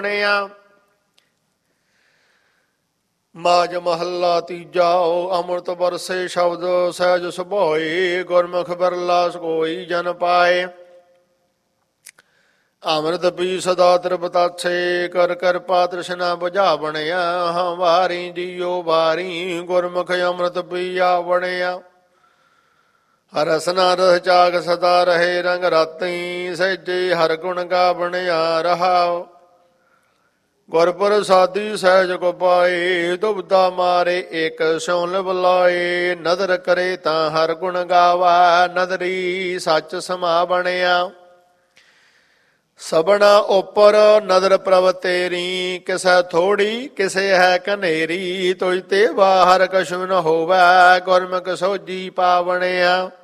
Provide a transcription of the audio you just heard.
ਬਣਿਆ। ਮਾਝ ਮਹੱਲਾ ਤੀਜਾ। ਅੰਮ੍ਰਿਤ ਬਰਸੇ ਸ਼ਬਦ ਸਹਿਜ ਸੁਭਾਏ, ਗੁਰਮੁਖ ਬਿਰਲਾ ਕੋਈ ਜਨ ਪਾਏ। ਅੰਮ੍ਰਿਤ ਪੀ ਸਦਾ ਤ੍ਰਿਪਤਾਛੇ, ਕਰ ਕਿਰਪਾ ਤ੍ਰਿਸ਼ਨਾ ਬੁਝਾ ਬਣਿਆ। ਹਾਂ ਵਾਰੀ ਜੀਓ ਵਾਰੀ, ਗੁਰਮੁਖ ਅੰਮ੍ਰਿਤ ਪੀਆ ਬਣਿਆ। ਰਸਨਾ ਰਸ ਚਾਗ ਸਦਾ ਰਹੇ, ਰੰਗ ਰਾਤੀ ਸਹਿਜੇ ਹਰ ਗੁਣ ਗਾ ਬਣਿਆ ਰਹਾਉ। ਗੁਰਪੁਰ ਸਾਦੀ ਸਹਿਜ ਕੋ ਪਾਏ, ਦੁਬਦਾ ਮਾਰੇ ਇੱਕ ਸਿਉ ਬੁਲਾਏ। ਨਦਰ ਕਰੇ ਤਾਂ ਹਰ ਗੁਣ ਗਾਵਾ, ਨਦਰੀ ਸੱਚ ਸਮਾ ਬਣਿਆ। ਸਭਨਾ ਉੱਪਰ ਨਦਰ ਪ੍ਰਭ ਤੇਰੀ, ਕਿਸੈ ਥੋੜੀ ਕਿਸੇ ਹੈ ਕਨੇਰੀ। ਤੁਝ ਤੇ ਬਾਹਰ ਕਛੁ ਨ ਹੋਵੈ, ਗੁਰਮੁਖ ਸੋਝੀ ਪਾ ਬਣਿਆ।